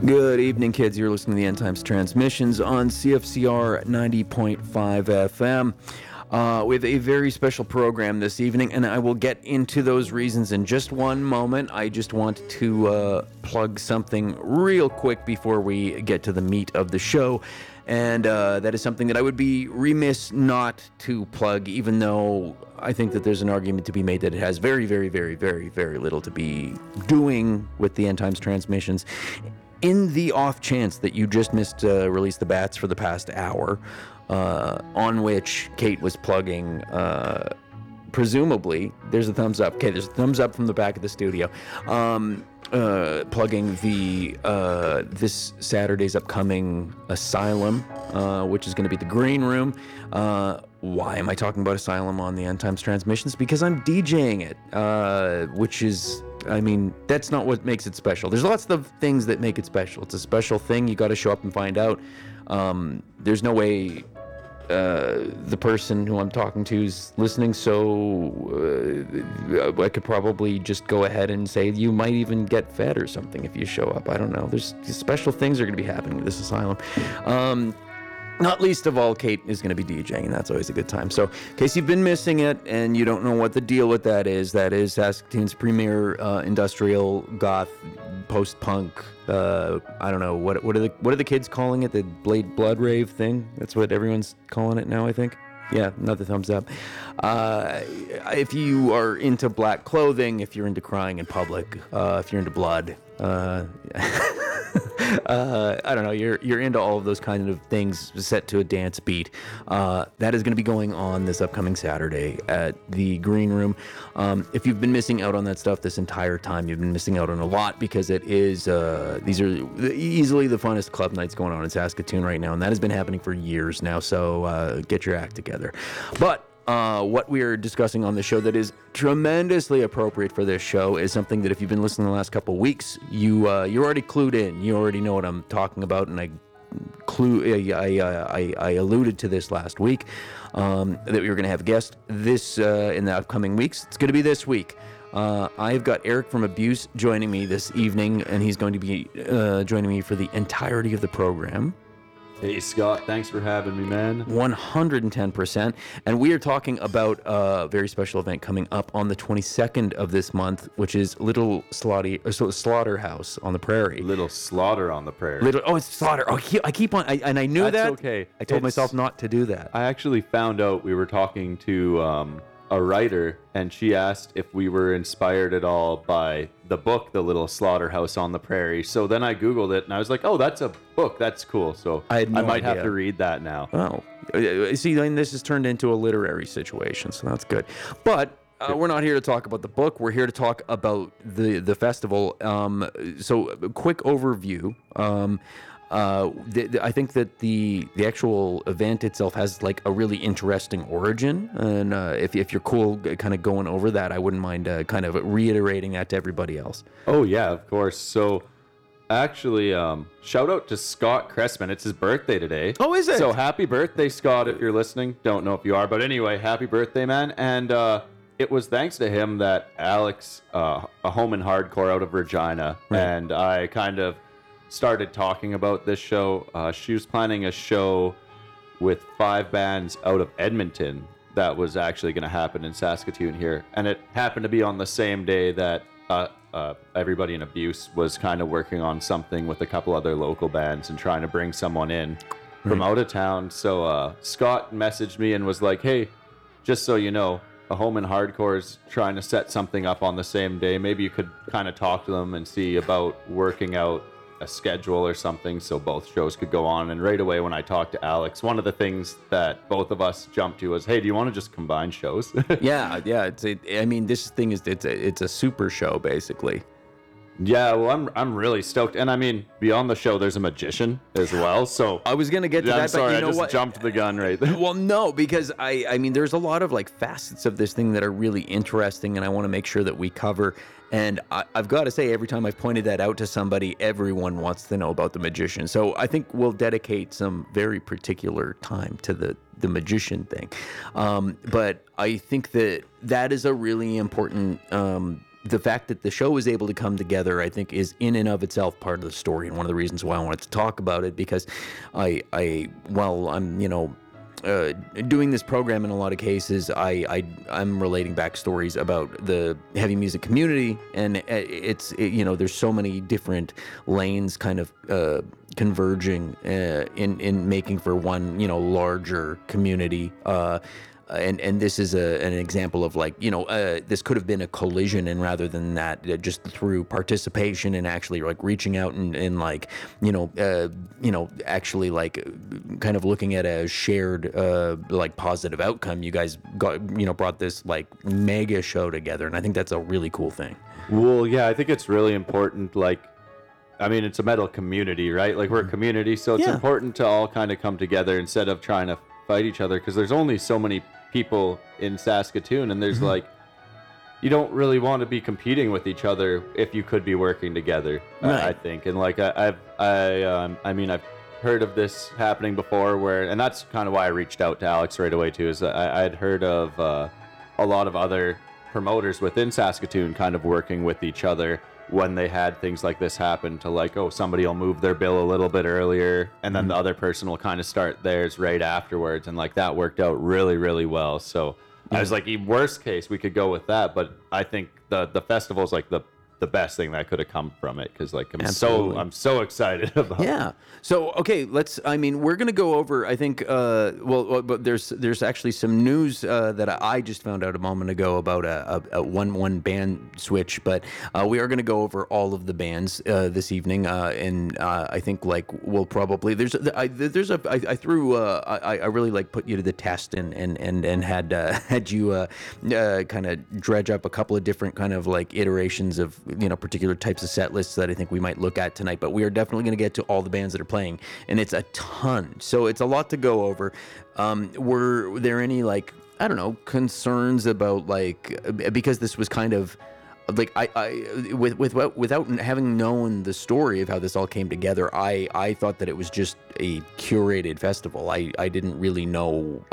Good evening, kids. You're listening to the End Times Transmissions on CFCR 90.5 FM. We have a very special program this evening, and I will get into those reasons in just one moment. I just want to plug something real quick before we get to the meat of the show, and that is something that I would be remiss not to plug, even though I think that there's an argument to be made that it has very, very, very, very, very little to be doing with the End Times Transmissions. In the off chance that you just missed Release the Bats for the past hour, on which Kate was plugging, presumably, there's a thumbs up. Okay, there's a thumbs up from the back of the studio. Plugging the this Saturday's upcoming Asylum, which is going to be the Green Room. Why am I talking about Asylum on the End Times Transmissions? Because I'm DJing it, which is... I mean, that's not what makes it special. There's lots of things that make it special. It's a special thing. You got to show up and find out. There's no way the person who I'm talking to is listening, so I could probably just go ahead and say you might even get fed or something if you show up. I don't know. There's special things are going to be happening at this asylum. Not least of all, Kate is going to be DJing, and that's always a good time. So, in case you've been missing it and you don't know what the deal with that is Saskatoon's premier industrial goth post-punk. I don't know what are the kids calling it? The blood rave thing. That's what everyone's calling it now, I think. Yeah, another thumbs up. If you are into black clothing, if you're into crying in public, if you're into blood. I don't know, you're into all of those kind of things set to a dance beat. That is going to be going on this upcoming Saturday at the Green Room. If you've been missing out on that stuff this entire time, you've been missing out on a lot, because it is these are easily the funnest club nights going on in Saskatoon right now, and that has been happening for years now, so get your act together. But what we are discussing on the show that is tremendously appropriate for this show is something that if you've been listening the last couple of weeks, you're already clued in. You already know what I'm talking about, and I alluded to this last week, that we were going to have a guest this in the upcoming weeks. It's going to be this week. I've got Eric from Abuse joining me this evening, and he's going to be joining me for the entirety of the program. Hey, Scott, thanks for having me, man. 110%. And we are talking about a very special event coming up on the 22nd of this month, which is Little Slaughterhouse on the Prairie. Little Slaughter on the Prairie. It's Slaughter. Oh, I keep on, and I knew That's that. Okay. I told myself not to do that. I actually found out we were talking to a writer, and she asked if we were inspired at all by the book, The Little Slaughterhouse on the Prairie. So then I Googled it, and I was like, oh, that's a book. That's cool. So I might have to read that now. Oh, see, then this has turned into a literary situation, so that's good. But we're not here to talk about the book. We're here to talk about the festival. So a quick overview. I think that the actual event itself has like a really interesting origin, and if you're cool kind of going over that, I wouldn't mind kind of reiterating that to everybody else. Oh yeah, of course. So actually, shout out to Scott Cressman. It's his birthday today. Oh, is it? So happy birthday, Scott, if you're listening. Don't know if you are, but anyway, happy birthday, man. And it was thanks to him that Alex, a home in hardcore out of Regina, right, and I kind of started talking about this show. She was planning a show with 5 bands out of Edmonton that was actually going to happen in Saskatoon here, and it happened to be on the same day that everybody in Abuse was kind of working on something with a couple other local bands and trying to bring someone in from out of town. So Scott messaged me and was like, hey, just so you know, a home in hardcore is trying to set something up on the same day. Maybe you could kind of talk to them and see about working out a schedule or something so both shows could go on. And right away when I talked to Alex, one of the things that both of us jumped to was, hey, do you want to just combine shows? yeah I mean, this thing is it's a super show basically. Yeah, well, I'm really stoked. And I mean, beyond the show, there's a magician as well. So I was going to get to that, I'm sorry, but you know I just what? Jumped the gun right there. Well, no, because I mean, there's a lot of like facets of this thing that are really interesting, and I want to make sure that we cover. And I've got to say, every time I've pointed that out to somebody, everyone wants to know about the magician. So I think we'll dedicate some very particular time to the magician thing. But I think that is a really important the fact that the show was able to come together, I think, is in and of itself part of the story, and one of the reasons why I wanted to talk about it, because while I'm, doing this program in a lot of cases, I'm relating back stories about the heavy music community, and there's so many different lanes kind of converging in making for one larger community. And this is an example of this could have been a collision, and rather than that, just through participation and actually reaching out and actually kind of looking at a shared positive outcome, you guys brought this mega show together, and I think that's a really cool thing. Well, yeah, I think it's really important. It's a metal community, right? We're a community, so it's important to all kind of come together instead of trying to fight each other, because there's only so many people in Saskatoon, and there's you don't really want to be competing with each other if you could be working together. Right. I think, and I've heard of this happening before, and that's kind of why I reached out to Alex right away too. Is I'd heard of a lot of other promoters within Saskatoon kind of working with each other when they had things like this happen, to somebody will move their bill a little bit earlier, and then the other person will kind of start theirs right afterwards, and that worked out really, really well. So I was worst case, we could go with that, but I think the festival is the best thing that could have come from it, because I'm so excited about it. Yeah. So okay, we're gonna go over, I think but there's actually some news that I just found out a moment ago about a one band switch, but we are gonna go over all of the bands this evening, and I think we'll probably I really put you to the test and had you kind of dredge up a couple of different kind of iterations of particular types of set lists that I think we might look at tonight, but we are definitely going to get to all the bands that are playing, and it's a ton, so it's a lot to go over. Were there any concerns about because this was kind of without having known the story of how this all came together, I thought that it was just a curated festival. I didn't really know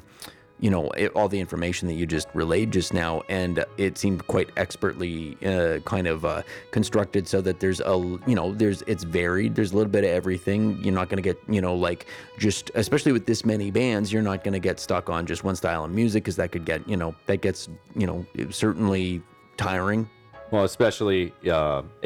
all the information that you just relayed just now, and it seemed quite expertly constructed so that it's varied. There's a little bit of everything. You're not going to get just, especially with this many bands, you're not going to get stuck on just one style of music, because that could get that gets certainly tiring. Well, especially 8,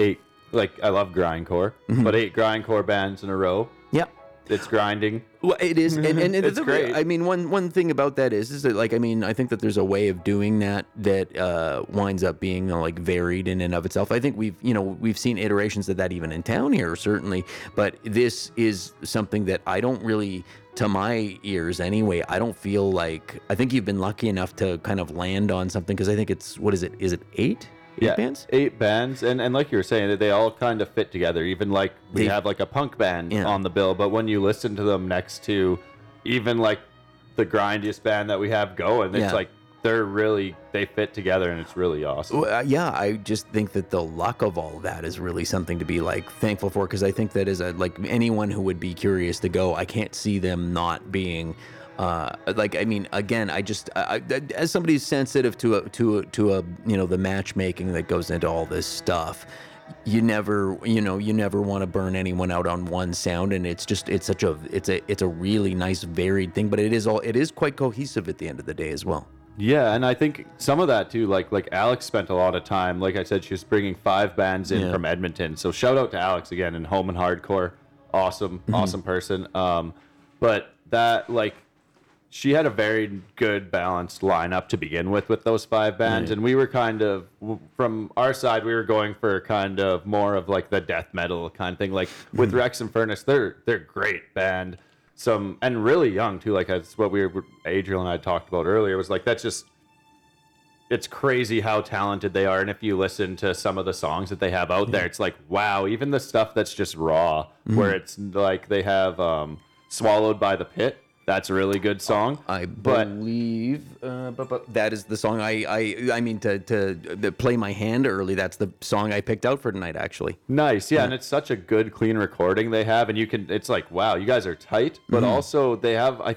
I love grindcore, but 8 grindcore bands in a row. Yeah. It's grinding. Well, it is, and it's great. One thing about that is that I think that there's a way of doing that winds up being varied in and of itself. I think we've seen iterations of that even in town here, certainly, but this is something that I don't really, to my ears anyway, I don't feel I think you've been lucky enough to kind of land on something, because I think it's, what is it? Is it 8? 8 bands? 8 bands, and like you were saying, that they all kind of fit together. Even we have a punk band on the bill, but when you listen to them next to even the grindiest band that we have going, it's they fit together, and it's really awesome. Well, I just think that the luck of all that is really something to be thankful for, because I think that as anyone who would be curious to go, I can't see them not being. Again, as somebody who's sensitive to the matchmaking that goes into all this stuff, you never want to burn anyone out on one sound, and it's a really nice varied thing, but it is quite cohesive at the end of the day as well. Yeah, and I think some of that too, like Alex spent a lot of time, like I said, she was bringing 5 bands in from Edmonton, so shout out to Alex again, in Home and Hardcore, awesome person. But that she had a very good balanced lineup to begin with those 5 bands, and we were kind of, from our side, we were going for kind of more of the death metal kind of thing. With Rex and Furnace, they're a great band, and really young too. That's what Adriel and I talked about earlier, was that's just, it's crazy how talented they are. And if you listen to some of the songs that they have out there, it's wow, even the stuff that's just raw, where it's they have Swallowed by the Pit. That's a really good song. I believe, but that is the song I mean to play my hand early. That's the song I picked out for tonight, actually. Nice, yeah, and it's such a good, clean recording they have, and it's wow, you guys are tight, but also they have, I think it's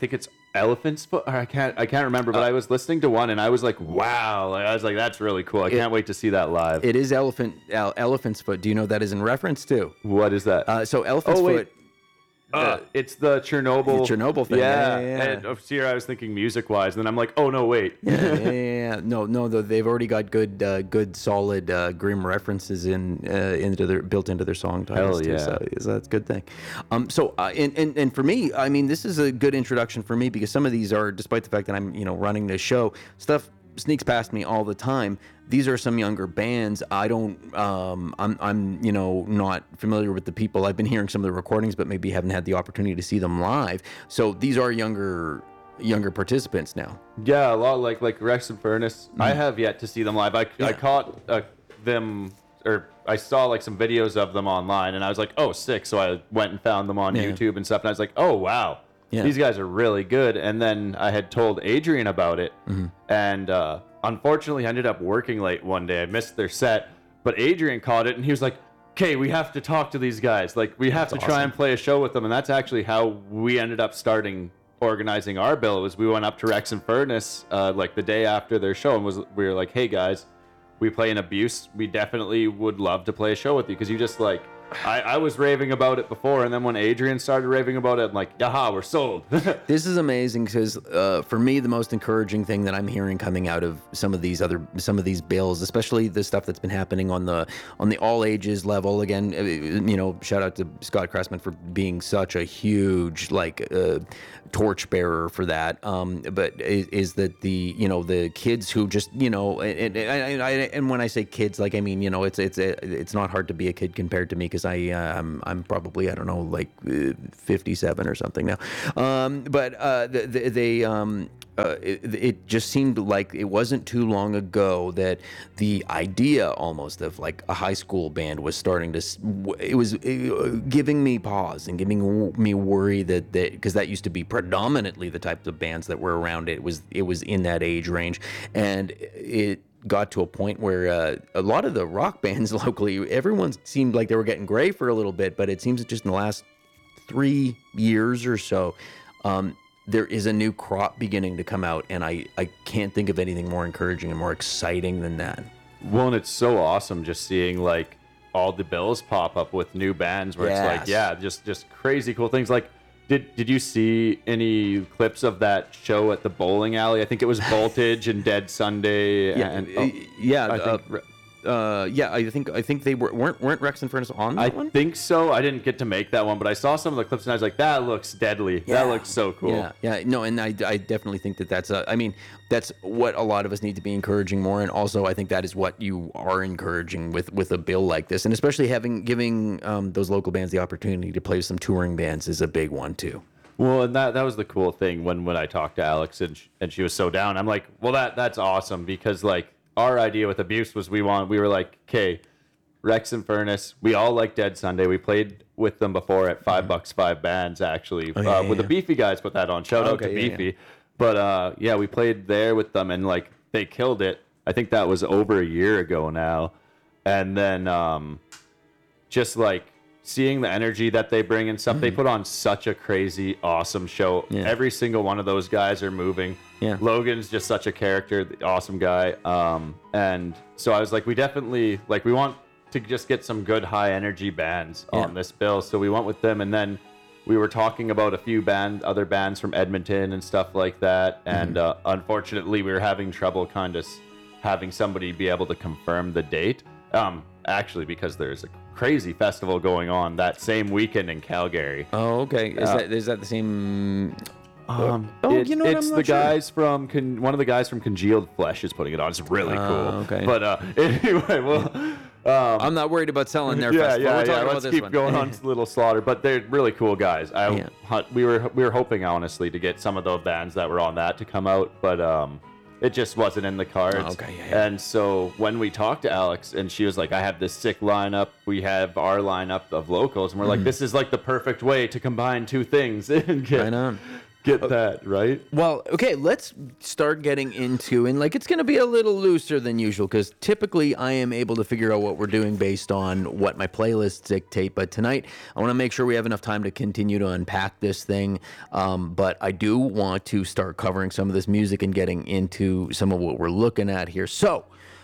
Elephant's Foot, or I can't remember, but I was listening to one and I was like, wow, I was like, that's really cool. I can't wait to see that live. It is Elephant's Foot. Do you know what that is in reference to? What is that? So Elephant's wait. Foot. It's the Chernobyl. Chernobyl thing. Yeah. Yeah. And here I was thinking music-wise, and then I'm like, oh no, wait. Yeah. No. They've already got good, solid grim references built into their song titles. Hell too, yeah. so that's a good thing. And for me, I mean, this is a good introduction for me because some of these are, despite the fact that I'm running this show, stuff sneaks past me all the time. These are some younger bands. I don't. I'm not familiar with the people. I've been hearing some of the recordings, but maybe haven't had the opportunity to see them live. So these are younger participants now. Yeah, a lot like Rex and Furnace. I have yet to see them live. I caught them, or I saw like some videos of them online, and I was like, oh, sick. So I went and found them on YouTube and stuff, and I was like, oh, wow. Yeah. These guys are really good. And then I had told Adrian about it, and unfortunately, I ended up working late one day. I missed their set, but Adrian caught it, and he was like, okay, we have to talk to these guys. Like, we have to try and play a show with them. And that's actually how we ended up organizing our bill. Was we went up to Rex and Furnace like the day after their show, and we were like, hey, guys, we play in Abuse. We definitely would love to play a show with you, because you just like... I was raving about it before, and then when Adrian started raving about it, I'm like, yaha, we're sold. This is amazing because for me, the most encouraging thing that I'm hearing coming out of some of these bills, especially the stuff that's been happening on the all ages level. Again, shout out to Scott Cressman for being such a huge torchbearer for that. But is that the kids who just and when I say kids, like I mean it's not hard to be a kid compared to me, because I'm probably, I don't know, like 57 or something now. It just seemed like it wasn't too long ago that the idea almost of like a high school band was starting to, it was giving me pause and giving me worry that because that used to be predominantly the types of bands that were around. It was in that age range, and it got to a point where a lot of the rock bands locally, everyone seemed like they were getting gray for a little bit, but it seems that just in the last 3 years or so, there is a new crop beginning to come out, and I can't think of anything more encouraging and more exciting than that. Well, and it's so awesome just seeing like all the bills pop up with new bands where it's like, yeah, just crazy cool things. Like, Did you see any clips of that show at the bowling alley? I think it was Voltage and Dead Sunday. I think they weren't Rex and Furnace on that one? I think so. I didn't get to make that one, but I saw some of the clips and I was like, that looks deadly. Yeah. That looks so cool. Yeah. No, and I definitely think that's that's what a lot of us need to be encouraging more, and also I think that is what you are encouraging with a bill like this, and especially giving those local bands the opportunity to play with some touring bands is a big one too. Well, and that was the cool thing when I talked to Alex and she was so down. I'm like, well, that's awesome, because like our idea with Abuse was we were like, okay, Rex and Furnace, we all like Dead Sunday. We played with them before at $5 5 bands actually. The Beefy guys put that on. Shout out to Beefy. Yeah. But we played there with them, and like they killed it. I think that was over a year ago now. And then just like seeing the energy that they bring and stuff, they put on such a crazy, awesome show. Yeah. Every single one of those guys are moving. Yeah. Logan's just such a character, awesome guy. And so I was like, we definitely, like, we want to just get some good high energy bands on this bill. So we went with them, and then we were talking about a few other bands from Edmonton and stuff like that. And unfortunately, we were having trouble kind of having somebody be able to confirm the date. Actually, because there's a crazy festival going on that same weekend in Calgary. Oh, okay. Is that the same? It's the guys from one of the guys from Congealed Flesh is putting it on. It's really cool. Okay. But anyway, well, I'm not worried about selling their festival. Let's keep going on to Little Slaughter. But they're really cool guys. We were hoping honestly to get some of those bands that were on that to come out, but it just wasn't in the cards. And so when we talked to Alex, and she was like, I have this sick lineup. We have our lineup of locals. And we're like, this is like the perfect way to combine two things. And right on. get that, right? Well, okay, let's start getting into, and like it's going to be a little looser than usual because typically I am able to figure out what we're doing based on what my playlists dictate. But tonight I want to make sure we have enough time to continue to unpack this thing. But I do want to start covering some of this music and getting into some of what we're looking at here. So,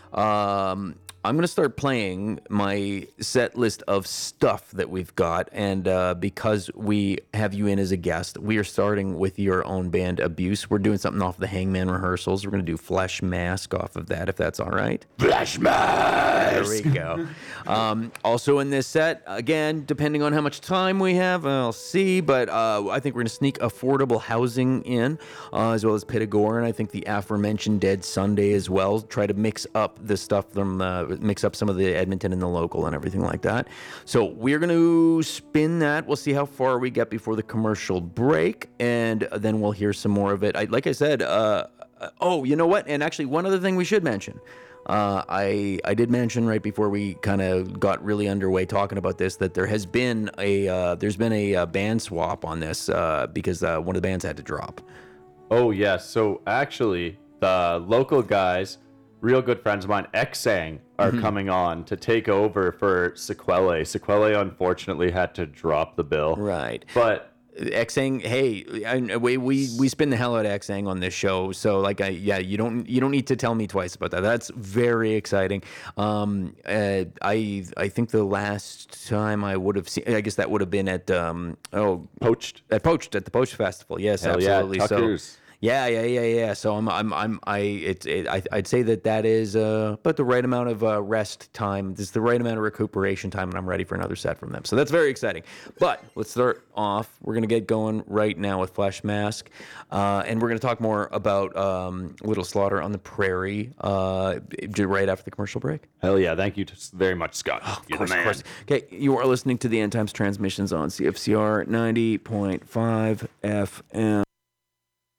I'm going to start playing my set list of stuff that we've got. And because we have you in as a guest, we are starting with your own band, Abuse. We're doing something off the Hangman rehearsals. We're going to do Flesh Mask off of that, if that's all right. Flesh Mask! There we go. Also in this set, again, depending on how much time we have, I'll see. But I think we're going to sneak Affordable Housing in, as well as Pitagore, and I think the aforementioned Dead Sunday as well. Try to mix up the stuff from... mix up some of the Edmonton and the local and everything like that. So we're going to spin that. We'll see how far we get before the commercial break, and then we'll hear some more of it. Like I said, oh, you know what? And actually, one other thing we should mention. I did mention right before we kind of got really underway talking about this that there's been a band swap on this because one of the bands had to drop. Oh, yes. So actually, the local guys, real good friends of mine, Exang, are coming on to take over for Sequele. Sequele, unfortunately, had to drop the bill. Right. But Xang, hey, we spin the hell out of Xang on this show, so like, you don't need to tell me twice about that. That's very exciting. I think the last time I would have seen, I guess that would have been at Poached at the Poached Festival. Yes, Hell absolutely. Yeah, Tuckers. So. Yeah. So I'd say that is about the right amount of rest time. This is the right amount of recuperation time, and I'm ready for another set from them. So that's very exciting. But let's start off. We're gonna get going right now with Flesh Mask, and we're gonna talk more about Little Slaughter on the Prairie right after the commercial break. Hell yeah! Thank you very much, Scott. You're the man. Okay, you are listening to the End Times Transmissions on CFCR 90.5 FM.